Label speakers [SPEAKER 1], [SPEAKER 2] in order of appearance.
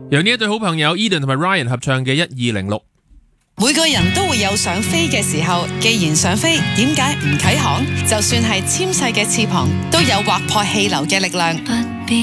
[SPEAKER 1] 由呢一對好朋友 Eden 同埋 Ryan 合唱嘅1206。
[SPEAKER 2] 每個人都會有想飛嘅時候，既然想飛，點解唔啟航？就算係纖細嘅翅膀，都有劃破氣流嘅力量。